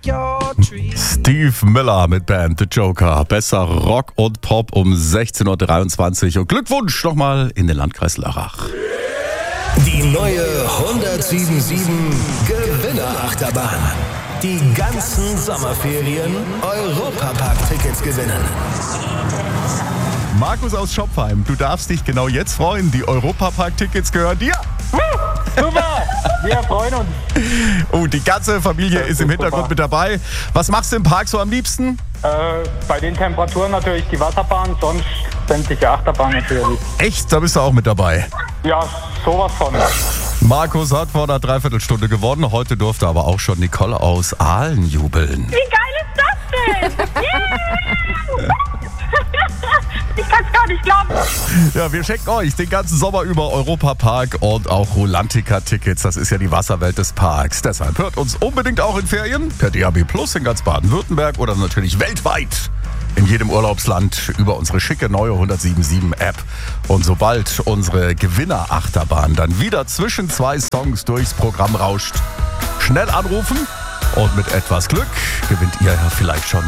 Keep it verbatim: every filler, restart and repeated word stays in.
Steve Miller mit Band The Joker. Besser Rock und Pop um sechzehn Uhr dreiundzwanzig. Und Glückwunsch nochmal in den Landkreis Lörrach. Die neue hundertsieben Gewinnerachterbahn. Die ganzen Sommerferien Europapark-Tickets gewinnen. Markus aus Schopfheim, du darfst dich genau jetzt freuen. Die Europapark-Tickets gehören dir. Super, wir freuen uns. Oh, die ganze Familie ist im Hintergrund super. mit dabei. Was machst du im Park so am liebsten? Äh, bei den Temperaturen natürlich die Wasserbahn, sonst sämtliche Achterbahn natürlich. Echt? Da bist du auch mit dabei. Ja, sowas von. Markus hat vor einer Dreiviertelstunde gewonnen. Heute durfte aber auch schon Nicole aus Aalen jubeln. Wie geil ist das denn? Yeah! Ich kann's gar nicht glauben. Ja, wir schenken euch den ganzen Sommer über Europapark und auch Rolantica-Tickets. Das ist ja die Wasserwelt des Parks. Deshalb hört uns unbedingt auch in Ferien per D A B Plus in ganz Baden-Württemberg oder natürlich weltweit in jedem Urlaubsland über unsere schicke neue hundertsieben App. Und sobald unsere Gewinnerachterbahn dann wieder zwischen zwei Songs durchs Programm rauscht, schnell anrufen und mit etwas Glück gewinnt ihr ja vielleicht schon